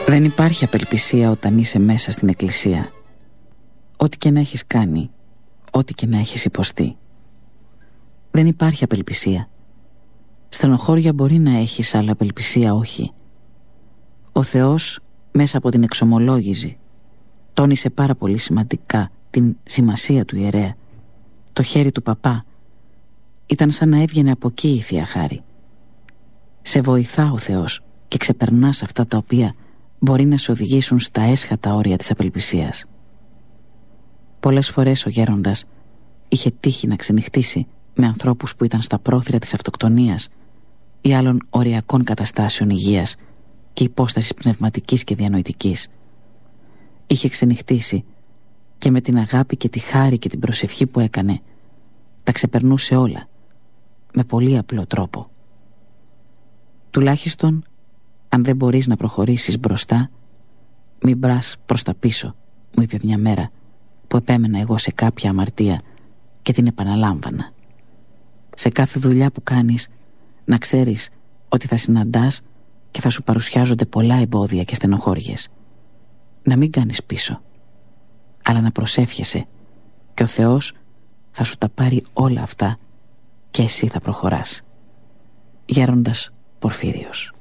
Δεν υπάρχει απελπισία όταν είσαι μέσα στην εκκλησία. Ό,τι και να έχεις κάνει, ό,τι και να έχεις υποστεί. Δεν υπάρχει απελπισία. Στενοχώρια μπορεί να έχεις, αλλά απελπισία όχι. Ο Θεός μέσα από την εξομολόγηση τόνισε πάρα πολύ σημαντικά την σημασία του ιερέα. Το χέρι του παπά ήταν σαν να έβγαινε από εκεί η Θεία Χάρη. Σε βοηθά ο Θεός και ξεπερνάς αυτά τα οποία μπορεί να σε οδηγήσουν στα έσχατα όρια της απελπισίας. Πολλές φορές ο γέροντας είχε τύχει να ξενυχτήσει με ανθρώπους που ήταν στα πρόθυρα της αυτοκτονίας ή άλλων οριακών καταστάσεων υγείας και υπόστασης πνευματικής και διανοητικής. Είχε ξενυχτήσει και με την αγάπη και τη χάρη και την προσευχή που έκανε τα ξεπερνούσε όλα με πολύ απλό τρόπο. Τουλάχιστον αν δεν μπορείς να προχωρήσεις μπροστά, μην μπρας προς τα πίσω, μου είπε μια μέρα που επέμενα εγώ σε κάποια αμαρτία και την επαναλάμβανα. Σε κάθε δουλειά που κάνεις να ξέρεις ότι θα συναντάς και θα σου παρουσιάζονται πολλά εμπόδια και στενοχώριες. Να μην κάνεις πίσω, αλλά να προσεύχεσαι και ο Θεός θα σου τα πάρει όλα αυτά και εσύ θα προχωράς. Γέροντας Πορφύριος.